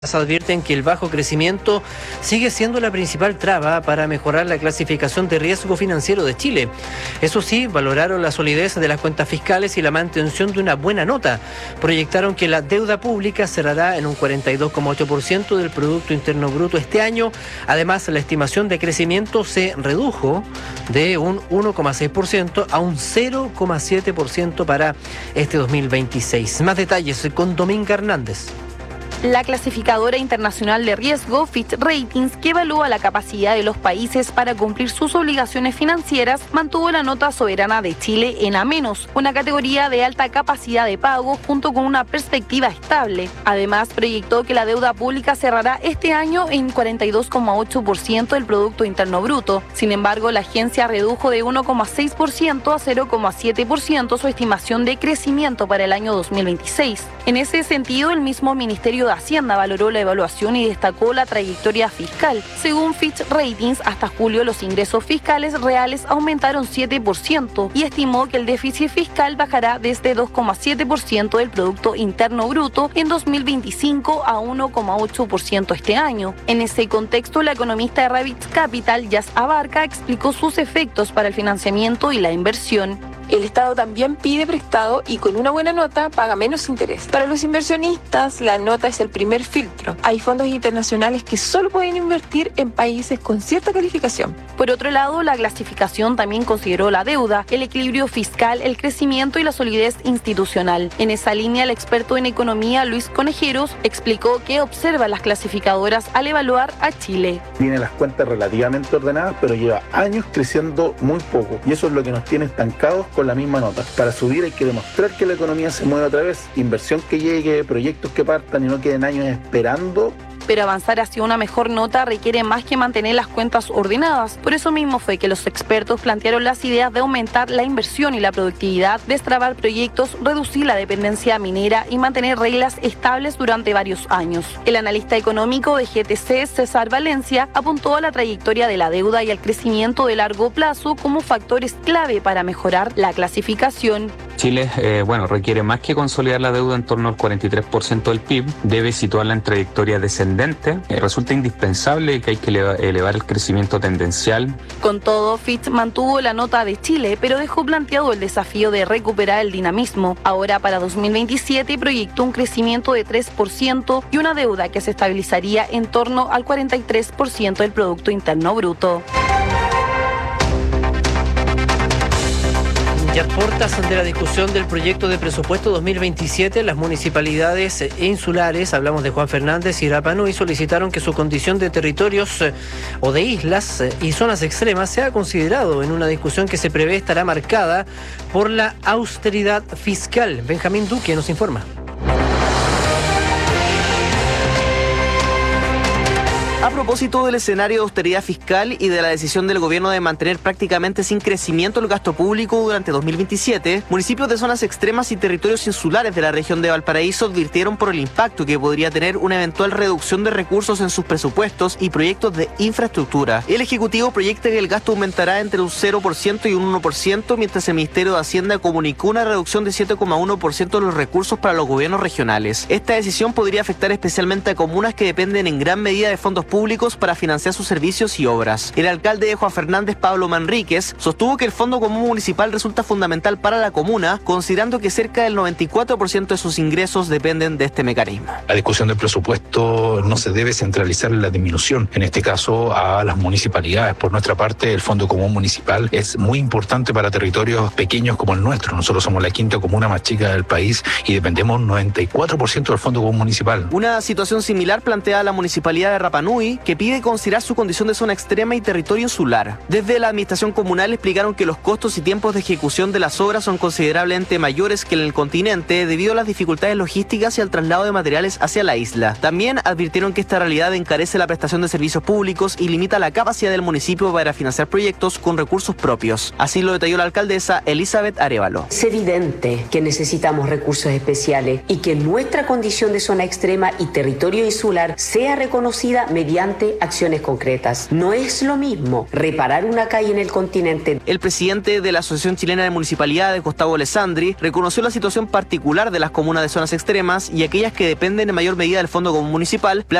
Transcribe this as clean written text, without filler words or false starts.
Advierten que el bajo crecimiento sigue siendo la principal traba para mejorar la clasificación de riesgo financiero de Chile. Eso sí, valoraron la solidez de las cuentas fiscales y la mantención de una buena nota. Proyectaron que la deuda pública cerrará en un 42,8% del Producto Interno Bruto este año. Además, la estimación de crecimiento se redujo de un 1,6% a un 0,7% para este 2026. Más detalles con Dominga Hernández. La clasificadora internacional de riesgo, Fitch Ratings, que evalúa la capacidad de los países para cumplir sus obligaciones financieras, mantuvo la nota soberana de Chile en A-, una categoría de alta capacidad de pago junto con una perspectiva estable. Además, proyectó que la deuda pública cerrará este año en 42,8% del Producto Interno Bruto. Sin embargo, la agencia redujo de 1,6% a 0,7% su estimación de crecimiento para el año 2026. En ese sentido, el mismo Ministerio de Hacienda valoró la evaluación y destacó la trayectoria fiscal. Según Fitch Ratings, hasta julio los ingresos fiscales reales aumentaron 7% y estimó que el déficit fiscal bajará desde 2,7% del Producto Interno Bruto en 2025 a 1,8% este año. En ese contexto, la economista de Rabbit Capital, Jazz Abarca, explicó sus efectos para el financiamiento y la inversión. El Estado también pide prestado y con una buena nota paga menos interés. Para los inversionistas, la nota es el primer filtro. Hay fondos internacionales que solo pueden invertir en países con cierta calificación. Por otro lado, la clasificación también consideró la deuda, el equilibrio fiscal, el crecimiento y la solidez institucional. En esa línea, el experto en economía Luis Conejeros explicó que observa las clasificadoras al evaluar a Chile. Tiene las cuentas relativamente ordenadas, pero lleva años creciendo muy poco. Y eso es lo que nos tiene estancados con la misma nota. Para subir hay que demostrar que la economía se mueve otra vez, inversión que llegue, proyectos que partan y no queden años esperando. Pero avanzar hacia una mejor nota requiere más que mantener las cuentas ordenadas. Por eso mismo fue que los expertos plantearon las ideas de aumentar la inversión y la productividad, destrabar proyectos, reducir la dependencia minera y mantener reglas estables durante varios años. El analista económico de GTC, César Valencia, apuntó a la trayectoria de la deuda y al crecimiento de largo plazo como factores clave para mejorar la clasificación. Chile, requiere más que consolidar la deuda en torno al 43% del PIB, debe situarla en trayectoria descendente. Resulta indispensable que hay que elevar el crecimiento tendencial. Con todo, Fitch mantuvo la nota de Chile, pero dejó planteado el desafío de recuperar el dinamismo. Ahora, para 2027, proyectó un crecimiento de 3% y una deuda que se estabilizaría en torno al 43% del Producto Interno Bruto. Y a puertas de la discusión del proyecto de presupuesto 2027, las municipalidades insulares, hablamos de Juan Fernández y Rapa Nui, solicitaron que su condición de territorios o de islas y zonas extremas sea considerado en una discusión que se prevé estará marcada por la austeridad fiscal. Benjamín Duque nos informa. A propósito del escenario de austeridad fiscal y de la decisión del gobierno de mantener prácticamente sin crecimiento el gasto público durante 2027, municipios de zonas extremas y territorios insulares de la región de Valparaíso advirtieron por el impacto que podría tener una eventual reducción de recursos en sus presupuestos y proyectos de infraestructura. El Ejecutivo proyecta que el gasto aumentará entre un 0% y un 1%, mientras el Ministerio de Hacienda comunicó una reducción de 7,1% de los recursos para los gobiernos regionales. Esta decisión podría afectar especialmente a comunas que dependen en gran medida de fondos públicos para financiar sus servicios y obras. El alcalde de Juan Fernández, Pablo Manríquez, sostuvo que el Fondo Común Municipal resulta fundamental para la comuna, considerando que cerca del 94% de sus ingresos dependen de este mecanismo. La discusión del presupuesto no se debe centralizar en la disminución, en este caso a las municipalidades. Por nuestra parte, el Fondo Común Municipal es muy importante para territorios pequeños como el nuestro. Nosotros somos la quinta comuna más chica del país y dependemos 94% del Fondo Común Municipal. Una situación similar plantea la municipalidad de Rapa Nui, que pide considerar su condición de zona extrema y territorio insular. Desde la administración comunal explicaron que los costos y tiempos de ejecución de las obras son considerablemente mayores que en el continente debido a las dificultades logísticas y al traslado de materiales hacia la isla. También advirtieron que esta realidad encarece la prestación de servicios públicos y limita la capacidad del municipio para financiar proyectos con recursos propios. Así lo detalló la alcaldesa Elizabeth Arévalo. Es evidente que necesitamos recursos especiales y que nuestra condición de zona extrema y territorio insular sea reconocida mediante mediante acciones concretas. No es lo mismo reparar una calle en el continente. El presidente de la Asociación Chilena de Municipalidades, Gustavo Alessandri, reconoció la situación particular de las comunas de zonas extremas y aquellas que dependen en mayor medida del Fondo Común Municipal,